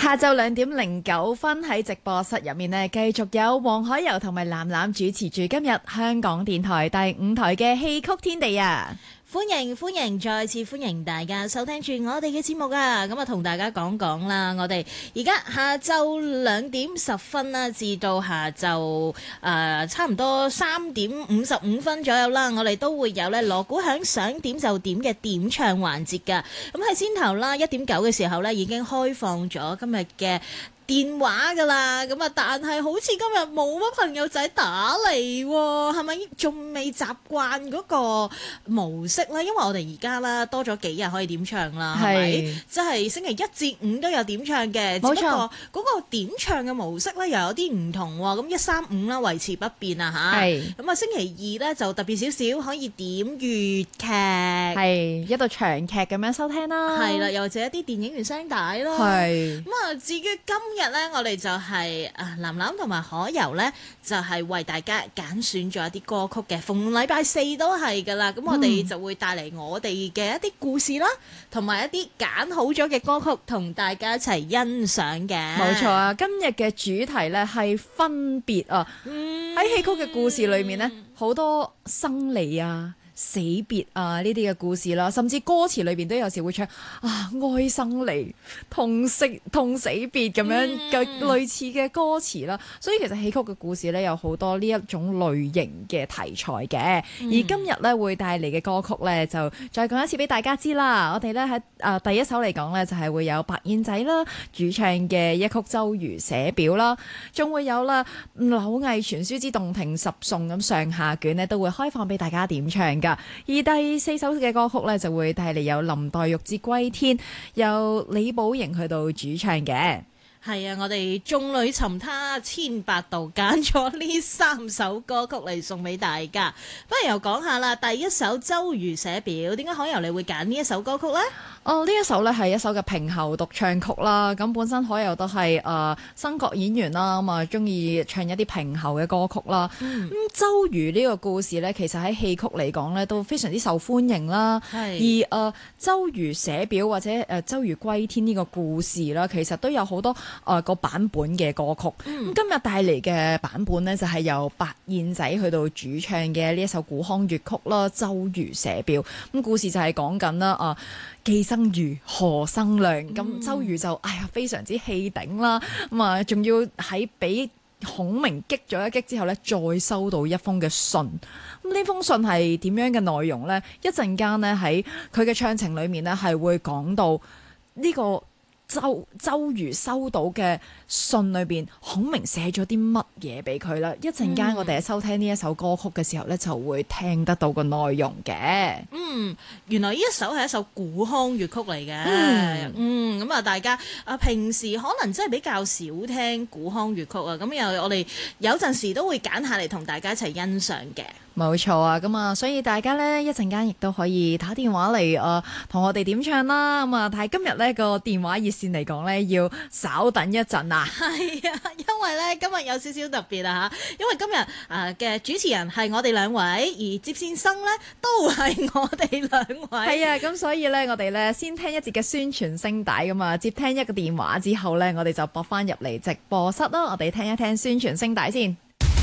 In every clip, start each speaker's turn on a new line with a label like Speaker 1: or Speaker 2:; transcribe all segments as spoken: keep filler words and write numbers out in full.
Speaker 1: 下晝兩點零九分喺直播室入面呢，繼續有黃海柔同埋藍藍主持住今日香港電台第五台嘅戲曲天地啊！
Speaker 2: 歡迎歡迎，再次歡迎大家收聽住我哋嘅節目啊！咁啊，同大家講講啦，我哋而家下晝兩點十分啦，至到下晝誒、呃、差唔多三點五十五分左右啦，我哋都會有咧鑼鼓響想點就點嘅點唱環節㗎。咁喺先頭啦，一點九嘅時候咧已經開放咗今日嘅電話噶啦，咁啊，但係好似今日冇乜朋友仔打嚟喎，係咪仲未習慣嗰個模式咧？因為我哋而家啦多咗幾日可以點唱啦，係咪？即係星期一至五都有點唱嘅，冇錯。只不過嗰個點唱嘅模式咧又有啲唔同喎，咁一三五啦維持不變啊嚇。係。咁啊星期二咧就特別少少，可以點粵劇，係
Speaker 1: 一道長劇咁樣收聽啦。
Speaker 2: 係啦，又或者一啲電影原聲帶啦。係。咁啊，至於今今日咧，我哋就係啊藍藍同埋海柔咧，就係為大家揀選咗一啲歌曲嘅，逢禮拜四都係噶啦。咁我哋就會帶嚟我哋嘅一啲故事啦，同埋一啲揀好咗嘅歌曲，同大家一齊欣賞嘅。
Speaker 1: 冇錯啊！今日嘅主題咧係分別啊，喺、嗯、戲曲嘅故事裏面呢，好多生離啊、死別啊呢啲嘅故事啦，甚至歌詞裏邊都有時會唱啊哀生離、痛死痛死別咁樣嘅類似嘅歌詞啦。所以其實戲曲嘅故事咧有好多呢一種類型嘅題材嘅。嗯、而今日咧會帶嚟嘅歌曲咧就再講一次俾大家知啦。我哋咧喺啊第一首嚟講咧就係會有白燕仔啦主唱嘅一曲周瑜寫表啦，仲會有啦柳毅傳書之洞庭十頌咁上下卷咧都會開放俾大家點唱嘅。而第四首嘅歌曲咧就會帶嚟有林黛玉之歸天，由李寶瑩去到主唱嘅。
Speaker 2: 係啊，我哋眾裏尋他千百度，揀咗呢三首歌曲嚟送俾大家。不如又講下啦，第一首周瑜寫表，點解海柔你會揀呢一首歌曲呢？
Speaker 1: 哦，呢一首咧係一首嘅平喉獨唱曲啦。咁本身海柔都係誒新角演員啦，咁啊中意唱一啲平喉嘅歌曲啦。咁、嗯、周瑜呢個故事咧，其實喺戲曲嚟講咧都非常之受歡迎啦。而誒、呃、周瑜寫表或者誒、呃、周瑜歸天呢個故事啦，其實都有好多誒、呃、個版本嘅歌曲。咁、嗯、今日帶嚟嘅版本呢，就係由白燕仔去到主唱嘅呢一首古腔粵曲啦，《周瑜寫表》。咁故事就係講緊啦啊。既生瑜，何生亮？咁、嗯、周瑜就哎呀非常之氣頂啦，咁啊仲要喺俾孔明擊咗一擊之後咧，再收到一封嘅信。咁呢封信係點樣嘅內容呢？一陣間呢，喺佢嘅唱情裏面呢，係會講到呢個周周瑜收到嘅信裏邊，孔明寫咗啲乜嘢俾佢啦？一陣間我哋喺收聽呢一首歌曲嘅時候呢，就會聽得到個內容嘅。嗯，
Speaker 2: 原來呢一首係一首古腔粵曲嚟嘅。嗯，嗯，咁啊，大家啊平時可能真係比較少聽古腔粵曲啊，咁又我哋有陣時都會揀下嚟同大家一齊欣賞嘅。
Speaker 1: 冇錯啊，咁啊，所以大家呢，一陣間亦都可以打電話嚟誒同我哋點唱啦。咁啊，但係今日呢個電話熱線嚟講呢，要稍等一陣啊。
Speaker 2: 係啊，因為呢，今日有少少特別啊嚇，因為今日誒嘅主持人係我哋兩位，而接線生呢都係我哋兩位。係
Speaker 1: 啊，咁所以呢，我哋呢先聽一節嘅宣傳聲帶㗎嘛，接聽一個電話之後呢，我哋就駁翻入嚟直播室啦。我哋聽一聽宣傳聲帶先。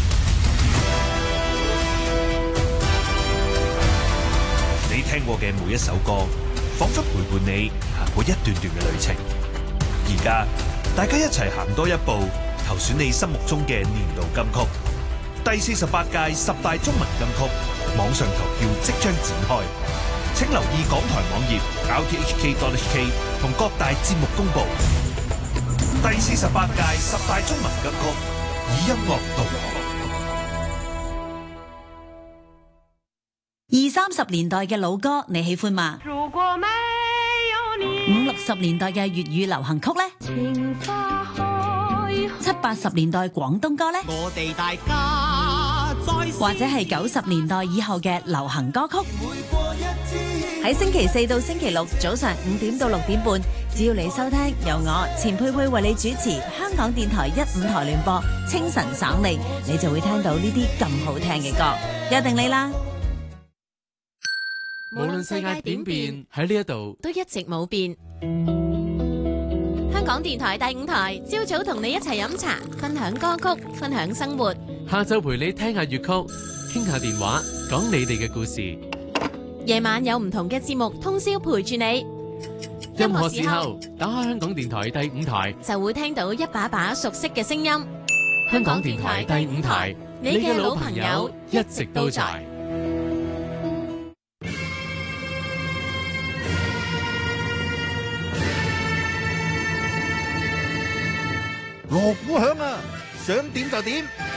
Speaker 3: 你聽過嘅每一首歌，仿佛陪伴你行過一段段嘅旅程。而家大家一齊行多一步，投選你心目中嘅年度金曲。第四十八屆十大中文金曲網上投票即將展開，請留意港台網頁 r t h k dot h k 同各大節目公布。第四十八屆十大中文金曲，以音樂導航。
Speaker 4: 二三十年代嘅老歌你喜歡嗎？如果沒有你，五六十年代嘅粵語流行曲呢？七八十年代廣東歌呢？我哋大家或者係九十年代以後嘅流行歌曲。喺星期四到星期六早上五點到六點半，只要你收聽由我錢佩佩為你主持香港電台一五台聯播清晨省你，你就會聽到呢啲咁好聽嘅歌，約定你啦。
Speaker 5: 無論世界點變，喺呢一度
Speaker 6: 都一直冇變。香
Speaker 5: 港電台第五台，朝早同你一齊飲茶，分享歌曲，分享生活。
Speaker 6: 下晝陪你聽下粵曲，傾下電話，講你哋嘅故事。
Speaker 5: 夜晚有唔同嘅節目，通宵陪住你。
Speaker 6: 任何時候打開香港電台第五台，
Speaker 5: 就會聽到一把把熟悉嘅聲音。
Speaker 6: 香港電台第五台，你嘅老朋友一直都在。
Speaker 7: 鑼鼓響啊，想點就點，